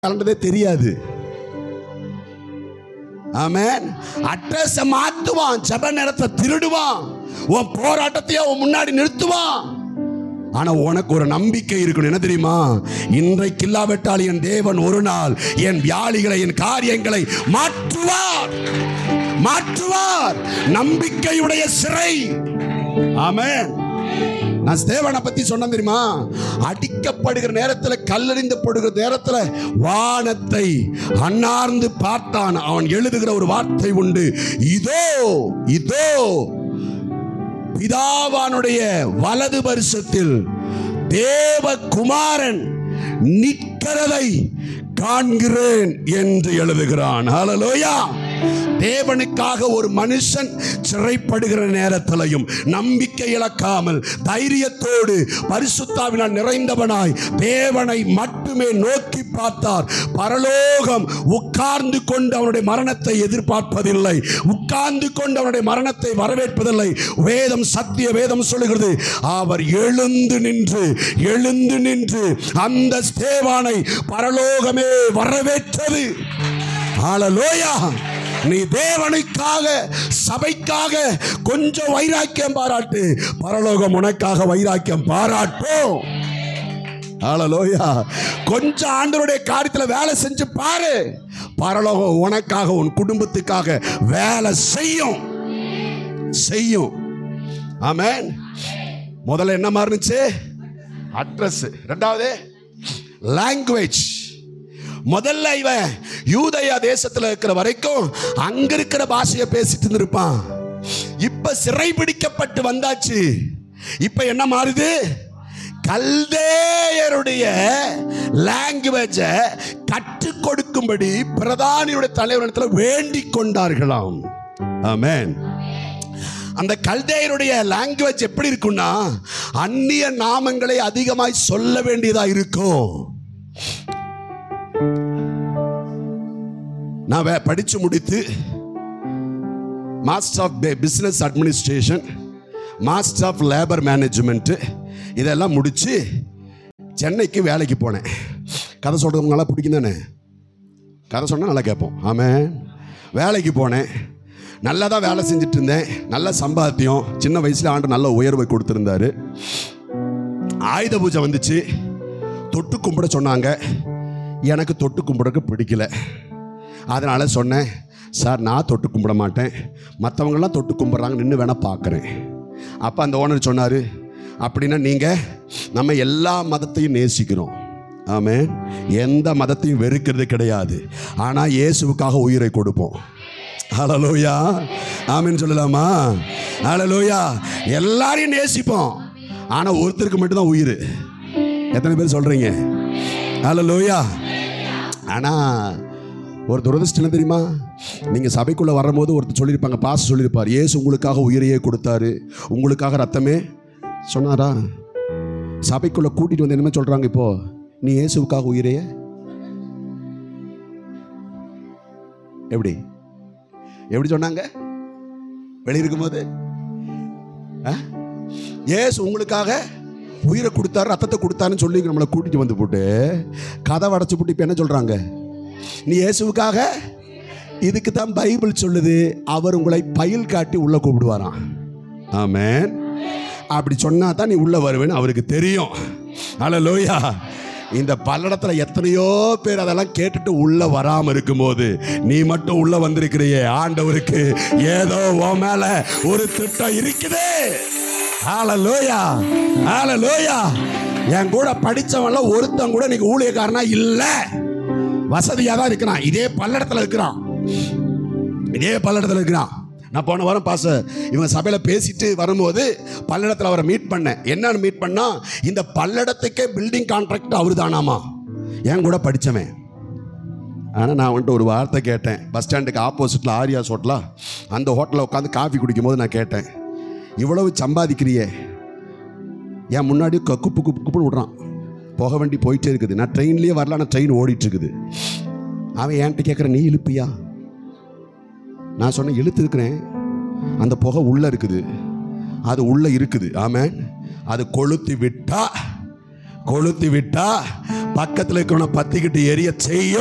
கலண்டதே தெரியாது. ஆமென். அட்ரஸ் மாத்துவான், ஜெப நேரத்தை திருடுவான், உன் போராட்டத்தையே உன் முன்னாடி நிறுத்துவான். ஆனா உனக்கு ஒரு நம்பிக்கை இருக்கணும். என்ன தெரியுமா? இன்றைக்கு இல்லாவிட்டால் என் தேவன் ஒரு நாள் என் வியாதிகளை, என் காரியங்களை மாற்றுவார், மாற்றுவார். நம்பிக்கையுடைய சிறை. ஆமென். நான் தேவனை பத்தி சொன்ன தெரியுமா? அடிக்கப்படுகிற நேரத்தில், கல்லெறிந்தப்படுகிற நேரத்தில் வானத்தை அண்ணார்ந்து பார்த்தான். அவன் எழுதுகிற ஒரு வார்த்தை உண்டு, இதோ இதோ பிதாவானுடைய வலது பரிசத்தில் தேவகுமாரன் நிற்கிறதை காண்கிறேன் என்று எழுதுகிறான். ஹல்லேலூயா. தேவனுக்காக ஒரு மனுஷன் சிறைப்படுகிற நேரத்திலையும் நம்பிக்கை இழக்காமல் தைரியத்தோடு பரிசுத்தாவினால் நிறைந்தவனாய் தேவனை மட்டுமே நோக்கி பார்த்தார். பரலோகம் உட்கார்ந்து கொண்டு அவனுடைய மரணத்தை எதிர்பார்ப்பதில்லை, உட்கார்ந்து கொண்டு அவனுடைய மரணத்தை வரவேற்பதில்லை. வேதம், சத்திய வேதம் சொல்லுகிறது, அவர் எழுந்து நின்று அந்த ஸ்தேவானை பரலோகமே வரவேற்றது. ஹல்லேலூயா. நீ தேவனுக்காக, சபைக்காக கொஞ்சம் வைராக்கியம் பாராட்டு, பரலோகம் உனக்காக வைராக்கியம் பாராட்டும். ஹல்லேலூயா. கொஞ்சம் ஆண்டவருடைய காரியத்தில் வேலை செஞ்சு பாரு, பரலோகம் உனக்காக, உன் குடும்பத்துக்காக வேலை செய்யும். ஆமென். முதல்ல என்ன மாறுச்சு? அட்ரஸ். ரெண்டாவது லாங்குவேஜ். முதல்ல இவன் யூதயா தேசத்தில் இருக்கிற வரைக்கும் அங்க இருக்கிற பாஷையை பேசிட்டு இருந்திருப்பான். இப்ப சிறைபிடிக்கப்பட்டு வந்தாச்சு. இப்ப என்ன மாறுது? கல்தேயருடைய லாங்குவேஜை கற்றுக் கொடுக்கும்படி பிரதானியுடைய தலைவரிடத்தில் வேண்டிக் கொண்டார்களாம். ஆமென். அந்த கல்தேயருடைய லாங்குவேஜ் எப்படி இருக்கும்னா, அந்நிய நாமங்களை அதிகமாய் சொல்ல வேண்டியதா இருக்கும். நான் படித்து முடித்து master of business administration, master of labour management இதெல்லாம் முடித்து சென்னைக்கு வேலைக்கு போனேன். கதை சொல்கிறவங்க நல்லா பிடிக்கும் தானே? கதை சொன்னால் நல்லா கேட்போம். ஆமாம். வேலைக்கு போனேன். நல்லா தான் வேலை செஞ்சுட்டு இருந்தேன். நல்ல சம்பாத்தியம். சின்ன வயசில் ஆண்டு நல்ல உயர்வை கொடுத்துருந்தாரு. ஆயுத பூஜை வந்துச்சு. தொட்டு கும்பிட சொன்னாங்க. எனக்கு தொட்டு கும்பிடக்கு பிடிக்கல. அதனால் சொன்னேன், சார் நான் தொட்டு கும்பிட மாட்டேன், மற்றவங்களாம் தொட்டு கும்பிட்றாங்க, நின்று வேணால் பார்க்குறேன். அப்போ அந்த ஓனர் சொன்னார், அப்படின்னா நீங்கள் நம்ம எல்லா மதத்தையும் நேசிக்கிறோம். ஆமென். எந்த மதத்தையும் வெறுக்கிறது கிடையாது. ஆனால் இயேசுவுக்காக உயிரை கொடுப்போம். ஹல்லேலூயா. ஆமென் சொல்லலாமா? ஹல்லேலூயா. எல்லாரையும் நேசிப்போம், ஆனால் ஒருத்தருக்கு மட்டும்தான் உயிர். எத்தனை பேர் சொல்கிறீங்க? ஹல்லேலூயா. ஆனால் ஒரு துரதிர்ஷ்டம் என்ன தெரியுமா? நீங்கள் சபைக்குள்ளே வரும்போது ஒருத்தர் சொல்லியிருப்பாங்க, பாஸ் சொல்லியிருப்பார், இயேசு உங்களுக்காக உயிரையே கொடுத்தாரு, உங்களுக்காக ரத்தமே சொன்னாரா? சபைக்குள்ளே கூட்டிகிட்டு வந்து என்னமே சொல்கிறாங்க, இப்போது நீ இயேசுவுக்காக உயிரையே எப்படி சொன்னாங்க? வெளியிருக்கும்போது இயேசு உங்களுக்காக உயிரை கொடுத்தாரு, ரத்தத்தை கொடுத்தாருன்னு சொல்லி நம்மளை கூட்டிகிட்டு வந்து போட்டு கதை அடைச்சி போட்டு இப்போ என்ன சொல்கிறாங்க? நீ இயேசுவுக்காக. இதுக்கு தான் பைபிள் சொல்லுது, அவர் உங்களை பயில் காட்டி உள்ள கூப்பிடுவாராம். ஆமென். அப்படி சொன்னா தான் நீ உள்ள வருவேன்னு அவருக்கு தெரியும். ஹல்லேலூயா. இந்த பல்லடத்தில் எத்தனையோ பேர் அதெல்லாம் கேட்டுட்டு உள்ள வராம இருக்கும்போது நீ மட்டும் உள்ள வந்திருக்கிறியே, ஆண்டவருக்கு ஏதோ உன் மேல ஒரு திட்டம் இருக்குது. ஹல்லேலூயா. ஹல்லேலூயா. என் கூட படித்தவன்லாம் ஒருத்தன் கூட நீங்க ஊழியக்காரனா இல்லை, வசதியாக தான் இருக்கிறான். இதே பல்லடத்தில் இருக்கிறான். நான் போன வாரம் இவங்க சபையில் பேசிட்டு வரும்போது பல்லடத்தில் அவரை மீட் பண்ணேன். என்னன்னு மீட் பண்ணா, இந்த பல்லடத்துக்கே பில்டிங் கான்ட்ராக்ட் அவரு தானாமா, என் கூட படித்தவன். ஆனால் நான் வந்துட்டு ஒரு வார்த்தை கேட்டேன். பஸ் ஸ்டாண்டுக்கு ஆப்போசிட்டில் ஆரியாஸ் ஹோட்டலா, அந்த ஹோட்டலில் உட்காந்து காஃபி குடிக்கும் போது நான் கேட்டேன், இவ்வளவு சம்பாதிக்கிறியே, என் முன்னாடி குப்புன்னு விடுறான். புகை வண்டி போயிட்டே இருக்குது. நான் ட்ரெயின்லேயே வரல, ஆனால் ட்ரெயின் ஓடிட்டு இருக்குது. அவன் என்கிட்ட கேட்குற, நீ இழுப்பியா? நான் சொன்னேன், இழுத்து இருக்கிறேன். அந்த புகை உள்ளே இருக்குது, அது உள்ளே இருக்குது. ஆமென். அது கொளுத்தி விட்டா கொளுத்தி விட்டா பக்கத்தில் இருக்கவனை பத்திக்கிட்டு எரிய செய்யும்.